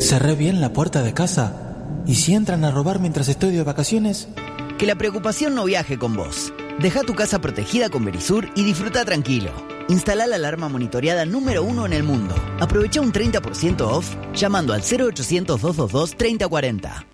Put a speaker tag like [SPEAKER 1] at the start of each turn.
[SPEAKER 1] Cerré bien la puerta de casa. ¿Y si entran a robar mientras estoy de vacaciones?
[SPEAKER 2] Que la preocupación no viaje con vos. Deja tu casa protegida con Verisur y disfruta tranquilo. Instalá la alarma monitoreada número 1 en el mundo. Aprovecha un 30% off llamando al 0800 222 3040.